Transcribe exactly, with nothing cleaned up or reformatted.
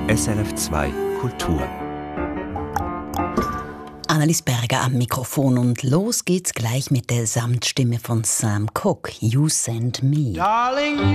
S R F zwei Kultur. Annelies Berger am Mikrofon und los geht's gleich mit der Samtstimme von Sam Cooke, You Send Me. Darling,